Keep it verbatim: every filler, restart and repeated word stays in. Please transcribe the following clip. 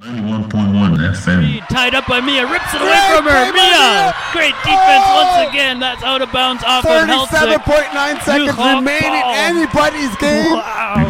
ninety-one point one F M. Tied up by Mia, rips it away Great from her. play by Mia, Mia. great defense Oh! once again. That's out of bounds off of forty-seven Helsick. point nine seconds Hawk remaining. ball. Anybody's game. Wow.